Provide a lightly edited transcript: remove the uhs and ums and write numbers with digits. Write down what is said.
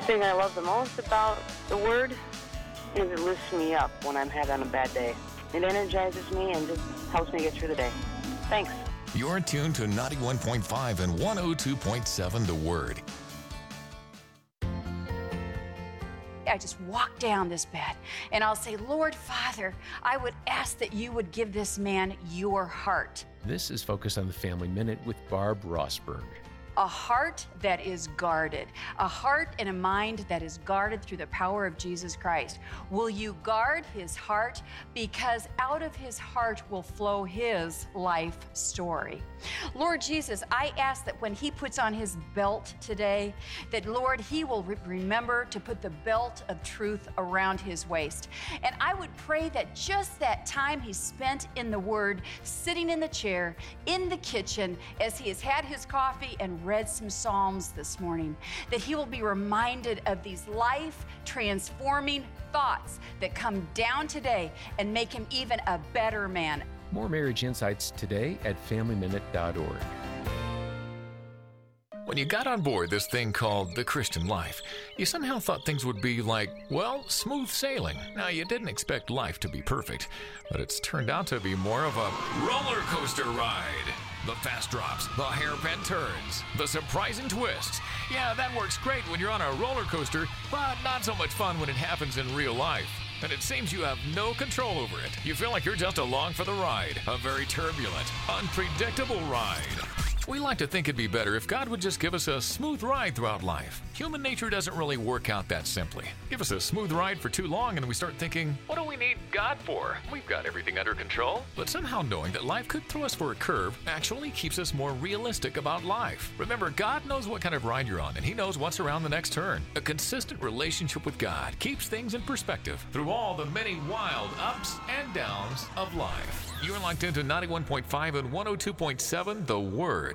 thing I love the most about the Word is it lifts me up when I'm having a bad day. It energizes me and just helps me get through the day. Thanks. You're tuned to 91.5 and 102.7 The Word. I just walk down this bed and I'll say, Lord Father, I would ask that you would give this man your heart. This is Focus on the Family Minute with Barb Rossberg. A heart that is guarded, a heart and a mind that is guarded through the power of Jesus Christ. Will you guard his heart? Because out of his heart will flow his life story. Lord Jesus, I ask that when he puts on his belt today, that Lord, he will remember to put the belt of truth around his waist. And I would pray that just that time he spent in the Word, sitting in the chair, in the kitchen, as he has had his coffee and read some Psalms this morning, that he will be reminded of these life-transforming thoughts that come down today and make him even a better man. More marriage insights today at FamilyMinute.org. When you got on board this thing called the Christian life, you somehow thought things would be like, well, smooth sailing. Now, you didn't expect life to be perfect, but it's turned out to be more of a roller coaster ride. The fast drops, the hairpin turns, the surprising twists. Yeah, that works great when you're on a roller coaster, but not so much fun when it happens in real life. And it seems you have no control over it. You feel like you're just along for the ride, a very turbulent, unpredictable ride. We like to think it'd be better if God would just give us a smooth ride throughout life. Human nature doesn't really work out that simply. Give us a smooth ride for too long and we start thinking, what do we need God for? We've got everything under control. But somehow knowing that life could throw us for a curve actually keeps us more realistic about life. Remember, God knows what kind of ride you're on and He knows what's around the next turn. A consistent relationship with God keeps things in perspective through all the many wild ups and downs of life. You're locked into 91.5 and 102.7 The Word.